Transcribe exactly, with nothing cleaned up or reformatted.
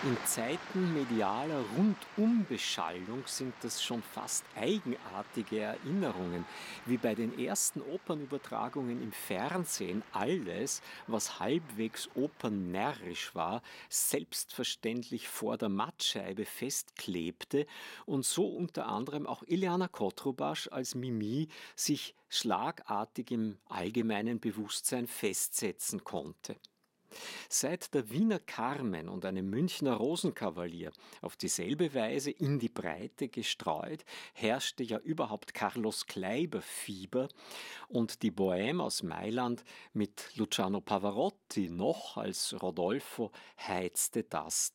In Zeiten medialer Rundumbeschallung sind das schon fast eigenartige Erinnerungen, wie bei den ersten Opernübertragungen im Fernsehen alles, was halbwegs opernärrisch war, selbstverständlich vor der Mattscheibe festklebte und so unter anderem auch Ileana Kotrubasch als Mimi sich schlagartig im allgemeinen Bewusstsein festsetzen konnte. Seit der Wiener Carmen und einem Münchner Rosenkavalier auf dieselbe Weise in die Breite gestreut, herrschte ja überhaupt Carlos Kleiber-Fieber und die Bohème aus Mailand mit Luciano Pavarotti noch als Rodolfo heizte das